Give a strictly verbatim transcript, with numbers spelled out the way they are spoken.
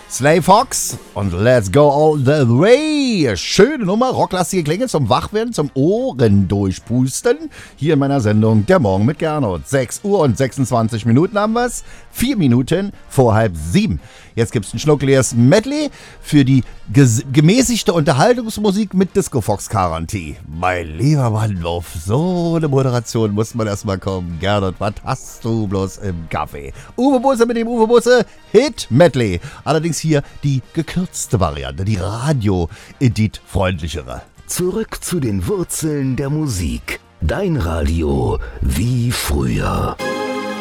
Slay Fox und Let's Go All the Way. Schöne Nummer, rocklastige Klänge zum Wachwerden, zum Ohren durchpusten. Hier in meiner Sendung Der Morgen mit Gernot. sechs Uhr und sechsundzwanzig Minuten haben wir's. Vier Minuten vor halb sieben. Jetzt gibt's ein schnuckliges Medley für die ges- gemäßigte Unterhaltungsmusik mit Disco Fox Garantie. Mein lieber Mann, auf so eine Moderation muss man erstmal kommen. Gernot, was hast du bloß im Kaffee? Uwe Busse mit dem Uwe Busse Hit Medley. Allerdings hier die gekürzte Variante, die Radio-Edit-freundlichere. Zurück zu den Wurzeln der Musik. Dein Radio wie früher.